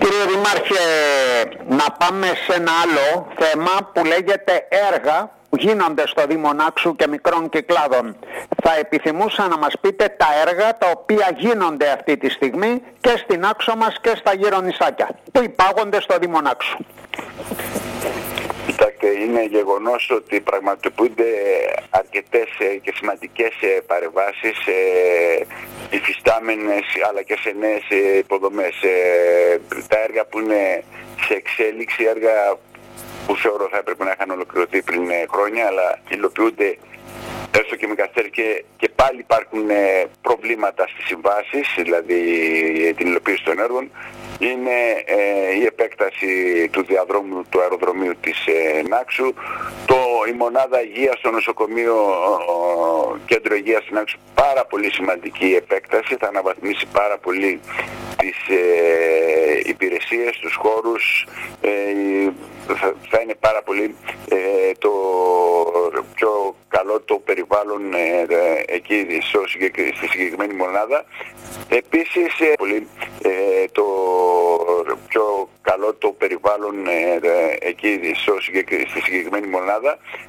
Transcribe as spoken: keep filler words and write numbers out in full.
Κύριε Δήμαρχε, να πάμε σε ένα άλλο θέμα που λέγεται έργα που γίνονται στο Δήμο Νάξου και μικρών κυκλάδων. Θα επιθυμούσα να μας πείτε τα έργα τα οποία γίνονται αυτή τη στιγμή και στην Νάξο μας και στα γύρω νησάκια που υπάγονται στο Δήμο Νάξου. Κοιτάξτε, είναι γεγονός ότι πραγματοποιούνται αρκετές και σημαντικές παρεμβάσεις υφιστάμενες αλλά και σε νέες υποδομές. Τα έργα που είναι σε εξέλιξη, έργα που θεωρώ θα έπρεπε να είχαν ολοκληρωθεί πριν χρόνια, αλλά υλοποιούνται έστω και με καθυστέρηση και, και πάλι υπάρχουν προβλήματα στις συμβάσεις, δηλαδή την υλοποίηση των έργων. Είναι ε, η επέκταση του διαδρόμου του αεροδρομίου της ε, Νάξου, το, η μονάδα υγείας στο νοσοκομείο ο, κέντρο υγείας στην Νάξου, πάρα πολύ σημαντική επέκταση, θα αναβαθμίσει πάρα πολύ τις ε, υπηρεσίες, τους χώρους, ε, θα, θα είναι πάρα πολύ ε, το πιο καλό το περιβάλλον ε, εκεί στο, στη συγκεκριμένη μονάδα. Επίσης ε, πολύ, ε, το πιο καλό το περιβάλλον ε, εκεί στο, στη συγκεκριμένη μονάδα.